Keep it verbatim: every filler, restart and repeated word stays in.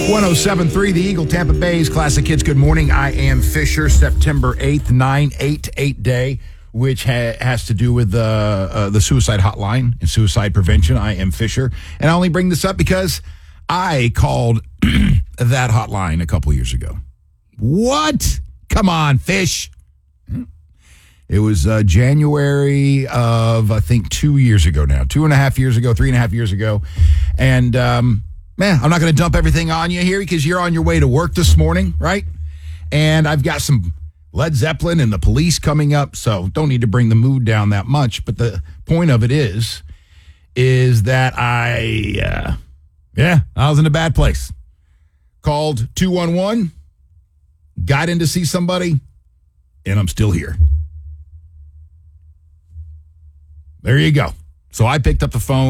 one oh seven point three The Eagle, Tampa Bay's Classic Hits. Good morning. I am Fisher. September eighth, nine eight eight day, which ha- has to do with uh, uh, the suicide hotline and suicide prevention. I am Fisher. And I only bring this up because I called that hotline a couple years ago. What? Come on, Fish. It was uh, January of, I think, two years ago now. Two and a half years ago, three and a half years ago. And, um, man, I'm not going to dump everything on you here because you're on your way to work this morning, right? And I've got some Led Zeppelin and the Police coming up, so don't need to bring the mood down that much. But the point of it is, is that I, uh, yeah, I was in a bad place. Called two one one, got in to see somebody, and I'm still here. There you go. So I picked up the phone.